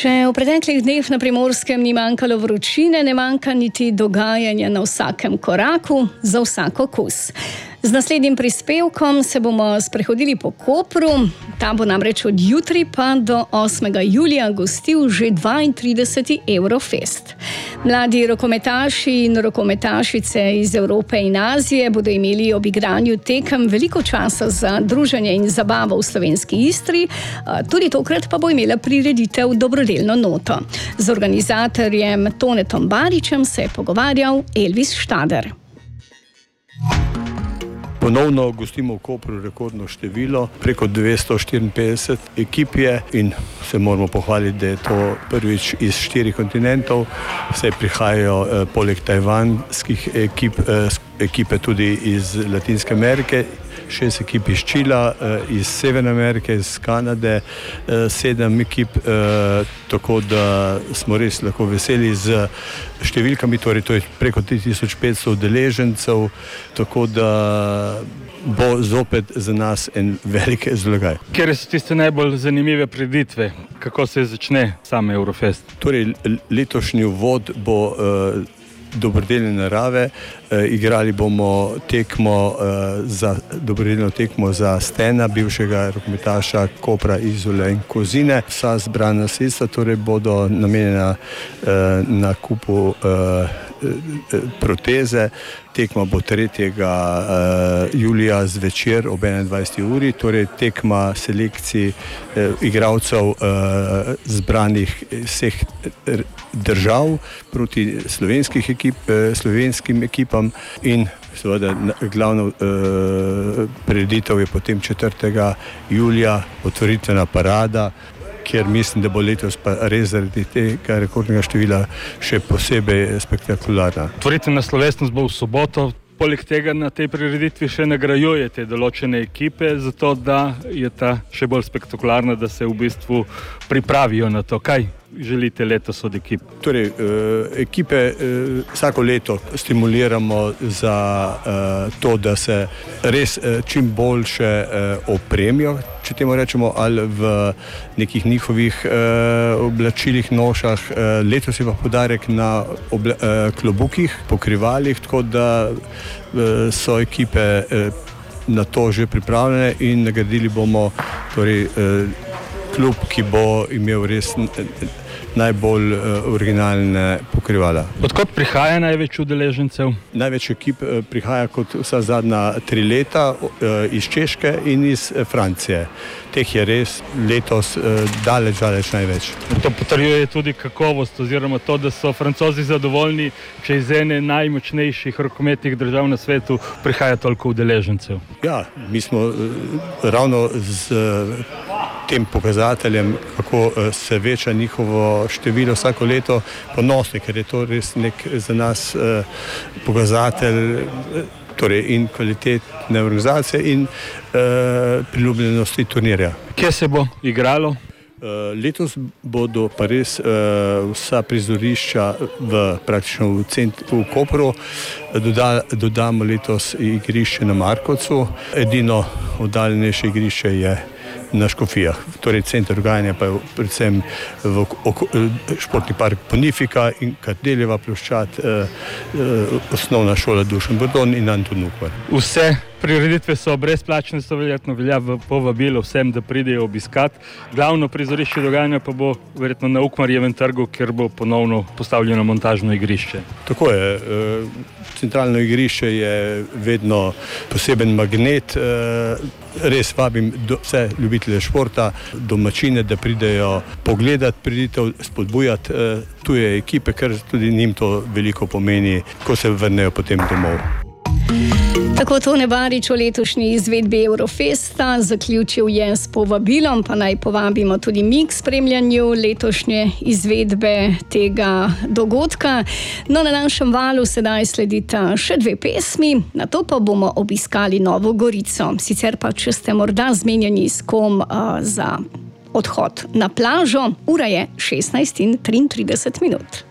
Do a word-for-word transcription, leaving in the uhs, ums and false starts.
Če v preteklih dneh na Primorskem ni manjkalo vročine, ne manjka niti dogajanja na vsakem koraku, za vsak okus. Z naslednjim prispevkom se bomo sprehodili po Kopru. Ta bo namreč od jutri pa do osmega julija gostil že dvaintrideseti Eurofest. Mladi rokometaši in rokometašice iz Evrope in Azije bodo imeli ob igranju tekem veliko časa za druženje in zabavo v slovenski Istri, tudi tokrat pa bo imela prireditev dobrodelno noto. Z organizatorjem Tonetom Baričem se je pogovarjal Elvis Štader. Ponovno gostimo v Kopru rekordno število, preko dvesto štiriinpetdeset ekip je in se moramo pohvaliti, da je to prvič iz štirih kontinentov. Vse prihajajo eh, poleg tajvanskih ekip, eh, ekipe tudi iz Latinske Amerike, šest ekip iz Čila, eh, iz Severne Amerike, iz Kanade, eh, sedem ekip, eh, tako da smo res lahko veseli z številkami, torej to je preko tri tisoč petsto udeležencev, tako da bo zopet za nas en velik zalogaj. Kjer so tiste najbolj zanimive prireditve? Kako se začne sam Eurofest? Torej, letošnji uvod bo uh, dobrodelne narave. E, igrali bomo tekmo e, za dobrodelno tekmo za Stena, bivšega rokometaša Kopra, Izole in Kozine. Vsa zbrana sredstva torej bodo namenjena e, nakupu e, proteze. Tekma bo tretjega julija zvečer ob enaindvajseti uri, torej tekma selekcij igralcev zbranih vseh držav proti slovenskih ekip, slovenskim ekipam in seveda glavna prireditev je potem četrtega julija otvoritvena parada, kjer mislim, da bo letos pa res zaradi tega rekordnega števila še posebej spektakularna. Otvoritvena slovesnost bo v soboto. Poleg tega na tej prireditvi še nagrajujete določene ekipe, zato da je ta še bolj spektakularna, da se v bistvu pripravijo na to. Kaj želite letos od ekip? Torej, ekipe vsako leto stimuliramo za to, da se res čim boljše opremijo, če temu rečemo, ali v nekih njihovih oblačilih, nošah. Letos je pa poudarek na obla- klobukih, pokrivalih, tako da so ekipe na to že pripravljene in nagradili bomo torej klub, ki bo imel res najbolj originalne pokrivala. Odkot prihaja največ udeležencev? Največ ekip prihaja kot vsa zadnja tri leta iz Češke in iz Francije. Teh je res letos daleč, daleč največ. To potrjuje tudi kakovost oziroma to, da so Francozi zadovoljni, če iz ene najmočnejših rokometnih držav na svetu prihaja toliko udeležencev. Ja, mi smo ravno z tem pokazateljem, kako se veča njihovo število vsako leto, ponosni, ker je to res nek za nas eh, pokazatelj torej in kvalitetne organizacije in eh, priljubljenosti turnirja. Kje se bo igralo? Uh, letos bodo pa res uh, vsa prizorišča v praktično v centru v Kopru. Doda, dodamo letos igrišče na Markovcu. Edino oddaljenejše igrišče je na Škofijah. Torej, center dogajanja pa je predvsem v oko, športni park Bonifika in Kardeljeva ploščad, eh, eh, osnovna šola Dušan Brdon in Anton Ukvar. Vse prireditve so brezplačne, so verjetno velja povabilo vsem, da pridejo obiskat. Glavno prizorišče dogajanja pa bo verjetno na Ukmarjevem trgu, kjer bo ponovno postavljeno montažno igrišče. Tako je. Eh, centralno igrišče je vedno poseben magnet. Eh, res vabim do, vse ljubitelje športa, domačine, da pridejo pogledati prireditev, spodbujati eh, tuje ekipe, ker tudi njim to veliko pomeni, ko se vrnejo potem domov. Tako Tone Barič o letošnji izvedbi Eurofesta, zaključil je s povabilom, pa naj povabimo tudi mi k spremljanju letošnje izvedbe tega dogodka. No, na našem valu sedaj sledita še dve pesmi, nato pa bomo obiskali Novo Gorico. Sicer pa, če ste morda zmenjeni s kom uh, za odhod na plažo, ura je šestnajst in triintrideset minut.